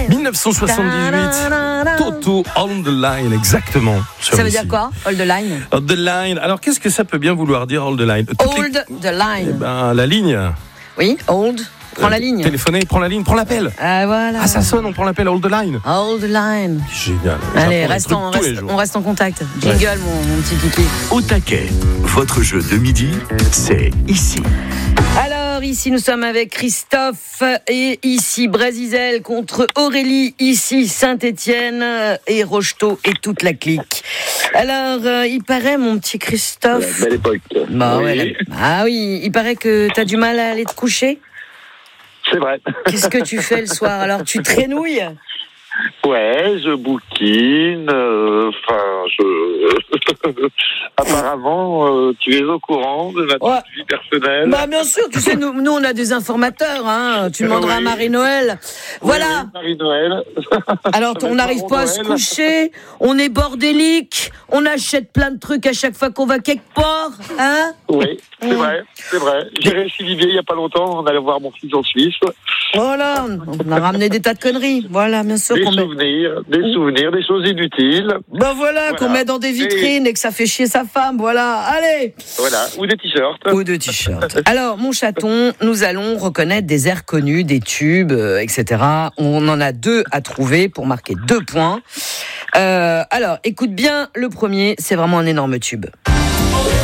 1978, Toto, On the Line, exactement. Ça veut dire quoi, Hold the Line? Hold the Line. Alors, qu'est-ce que ça peut bien vouloir dire, Hold the Line? Hold the Line. Eh ben, la ligne. Oui, hold. Prends la ligne. Téléphoner, prends la ligne, prends l'appel. Ah, voilà. Ah, ça sonne, on prend l'appel, Hold the Line. Hold the Line. Génial. Allez, on reste en contact. Jingle, mon petit kiki. Au taquet, votre jeu de midi, c'est ici. Alors, ici, nous sommes avec Christophe et ici, Brasizel contre Aurélie, ici, Saint-Étienne et Rocheteau et toute la clique. Alors, il paraît, mon petit Christophe... Belle époque. Bah, oui. ouais, oui, il paraît que t'as du mal à aller te coucher. C'est vrai. Qu'est-ce que tu fais le soir? Alors, tu traînouilles? Ouais, je bouquine, apparemment, tu es au courant de ma petite vie personnelle. Bah, bien sûr, tu sais, nous, on a des informateurs, hein. Tu demanderas à Marie-Noël. Voilà. Oui, Marie-Noël. Alors, on n'arrive pas à se coucher, on est bordélique, on achète plein de trucs à chaque fois qu'on va quelque part, hein? Oui, c'est vrai. J'ai récidivé il n'y a pas longtemps, on allait voir mon fils en Suisse. Voilà, on a ramené des tas de conneries. Voilà, bien sûr. Des souvenirs, des choses inutiles. Ben voilà, qu'on met dans des vitrines et que ça fait chier sa femme, voilà. Allez. Voilà, ou des t-shirts. Alors, mon chaton, nous allons reconnaître des airs connus, des tubes, etc. On en a 2 à trouver pour marquer 2 points. Alors, écoute bien, le premier, c'est vraiment un énorme tube.